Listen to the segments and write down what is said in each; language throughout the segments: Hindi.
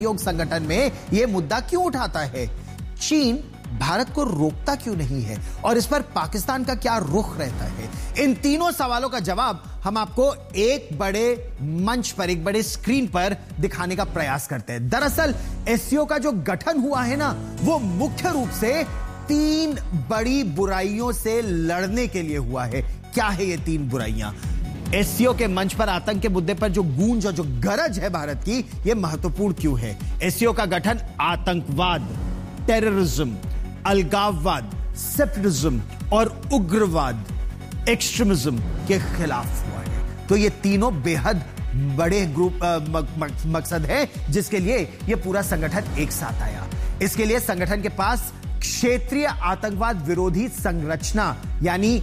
सहयोग संगठन में यह मुद्दा क्यों उठाता है? चीन भारत को रोकता क्यों नहीं है और इस पर पाकिस्तान का क्या रुख रहता है? इन तीनों सवालों का जवाब हम आपको एक बड़े मंच पर, एक बड़े स्क्रीन पर दिखाने का प्रयास करते हैं। दरअसल एससीओ का जो गठन हुआ है ना, वो मुख्य रूप से तीन बड़ी बुराइयों से लड़ने के लिए हुआ है। क्या है ये तीन बुराइयां? एससीओ के मंच पर आतंक के मुद्दे पर जो गूंज और जो गरज है भारत की, यह महत्वपूर्ण क्यों है? एससीओ का गठन आतंकवाद, टेररिज्म, अलगाववाद, सेपरेटिज्म और उग्रवाद, एक्सट्रीमिज्म के खिलाफ हुआ है। तो ये तीनों बेहद बड़े ग्रुप मकसद है जिसके लिए यह पूरा संगठन एक साथ आया। इसके लिए संगठन के पास क्षेत्रीय आतंकवाद विरोधी संरचना यानी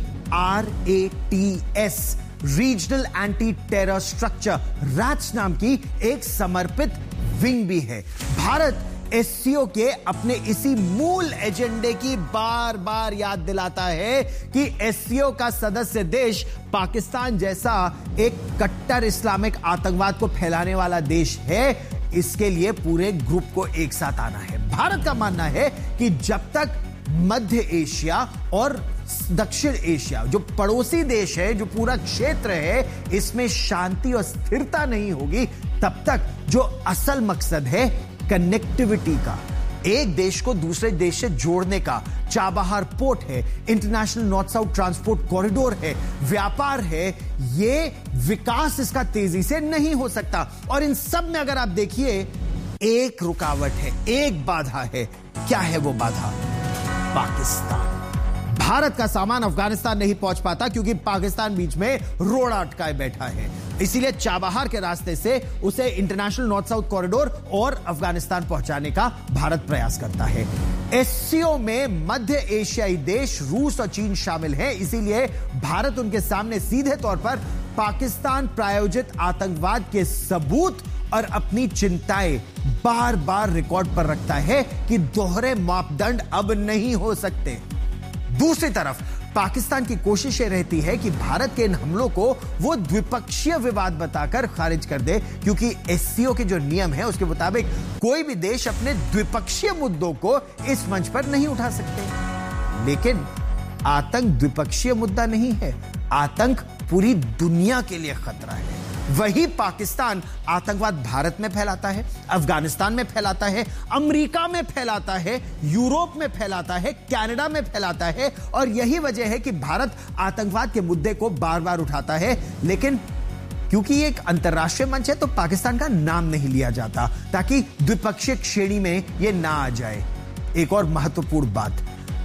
RATS, regional anti terror structure, rats नाम की एक समर्पित विंग भी है। भारत एससीओ के अपने इसी मूल एजेंडे की बार बार याद दिलाता है कि एससीओ का सदस्य देश पाकिस्तान जैसा एक कट्टर इस्लामिक आतंकवाद को फैलाने वाला देश है। इसके लिए पूरे ग्रुप को एक साथ आना है। भारत का मानना है कि जब तक मध्य एशिया और दक्षिण एशिया, जो पड़ोसी देश है, जो पूरा क्षेत्र है, इसमें शांति और स्थिरता नहीं होगी, तब तक जो असल मकसद है कनेक्टिविटी का, एक देश को दूसरे देश से जोड़ने का, चाबहार पोर्ट है, international north south transport corridor है, व्यापार है, ये विकास इसका तेजी से नहीं हो सकता। और इन सब में अगर आप देखिए, एक रुकावट है, एक बाधा है। क्या है वो बाधा? पाकिस्तान। भारत का सामान अफगानिस्तान नहीं पहुंच पाता क्योंकि पाकिस्तान बीच में रोड़ा अटकाए बैठा है। इसीलिए चाबहार के रास्ते से उसे इंटरनेशनल नॉर्थ साउथ कॉरिडोर और अफगानिस्तान पहुंचाने का भारत प्रयास करता है। एससीओ में मध्य एशियाई देश रूस और चीन शामिल हैं। इसीलिए भारत उनके सामने सीधे तौर पर पाकिस्तान प्रायोजित आतंकवाद के सबूत और अपनी चिंताएं बार बार रिकॉर्ड पर रखता है कि दोहरे मापदंड अब नहीं हो सकते। दूसरी तरफ पाकिस्तान की कोशिश ये रहती है कि भारत के इन हमलों को वो द्विपक्षीय विवाद बताकर खारिज कर दे, क्योंकि एससीओ के जो नियम है उसके मुताबिक कोई भी देश अपने द्विपक्षीय मुद्दों को इस मंच पर नहीं उठा सकते। लेकिन आतंक द्विपक्षीय मुद्दा नहीं है, आतंक पूरी दुनिया के लिए खतरा है। वही पाकिस्तान आतंकवाद भारत में फैलाता है, अफगानिस्तान में फैलाता है, अमेरिका में फैलाता है, यूरोप में फैलाता है, कनाडा में फैलाता है। और यही वजह है कि भारत आतंकवाद के मुद्दे को बार बार उठाता है। लेकिन क्योंकि ये एक अंतर्राष्ट्रीय मंच है तो पाकिस्तान का नाम नहीं लिया जाता ताकि द्विपक्षीय श्रेणी में यह ना आ जाए। एक और महत्वपूर्ण बात,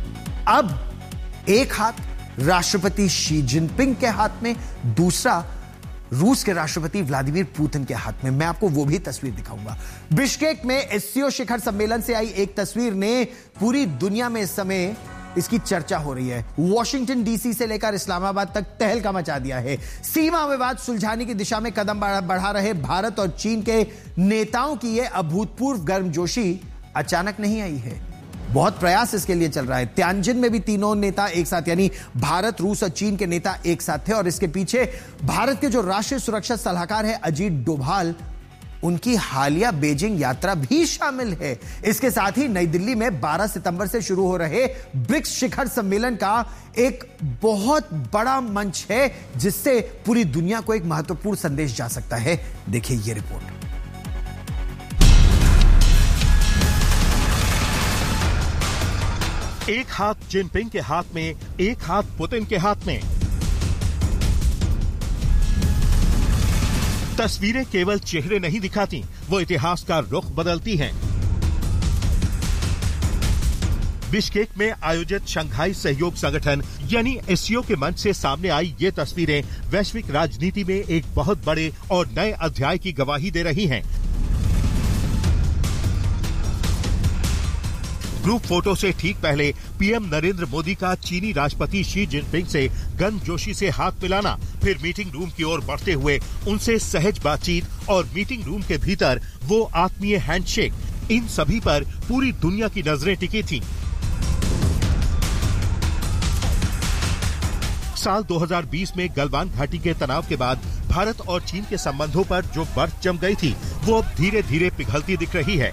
अब एक हाथ राष्ट्रपति शी जिनपिंग के हाथ में, दूसरा रूस के राष्ट्रपति व्लादिमीर पुतिन के हाथ में। मैं आपको वो भी तस्वीर दिखाऊंगा। बिश्केक में एससीओ शिखर सम्मेलन से आई एक तस्वीर ने पूरी दुनिया में इस समय इसकी चर्चा हो रही है। वॉशिंगटन डीसी से लेकर इस्लामाबाद तक तहलका मचा दिया है। सीमा विवाद सुलझाने की दिशा में कदम बढ़ा रहे भारत और चीन के नेताओं की यह अभूतपूर्व गर्मजोशी अचानक नहीं आई है, बहुत प्रयास इसके लिए चल रहा है। त्यांजिन में भी तीनों नेता एक साथ, यानी भारत, रूस और चीन के नेता एक साथ थे। और इसके पीछे भारत के जो राष्ट्रीय सुरक्षा सलाहकार है अजीत डोभाल, उनकी हालिया बीजिंग यात्रा भी शामिल है। इसके साथ ही नई दिल्ली में 12 सितंबर से शुरू हो रहे ब्रिक्स शिखर सम्मेलन का एक बहुत बड़ा मंच है जिससे पूरी दुनिया को एक महत्वपूर्ण संदेश जा सकता है। देखिए ये रिपोर्ट। एक हाथ जिनपिंग के हाथ में, एक हाथ पुतिन के हाथ में। तस्वीरें केवल चेहरे नहीं दिखाती, वो इतिहास का रुख बदलती हैं। बिश्केक में आयोजित शंघाई सहयोग संगठन यानी एससीओ के मंच से सामने आई ये तस्वीरें वैश्विक राजनीति में एक बहुत बड़े और नए अध्याय की गवाही दे रही हैं। ग्रुप फोटो से ठीक पहले पीएम नरेंद्र मोदी का चीनी राष्ट्रपति शी जिनपिंग से गर्मजोशी से हाथ मिलाना, फिर मीटिंग रूम की ओर बढ़ते हुए उनसे सहज बातचीत और मीटिंग रूम के भीतर वो आत्मीय हैंडशेक, इन सभी पर पूरी दुनिया की नजरें टिकी थीं। साल 2020 में गलवान घाटी के तनाव के बाद भारत और चीन के संबंधों पर जो बर्फ जम गई थी वो अब धीरे धीरे पिघलती दिख रही है।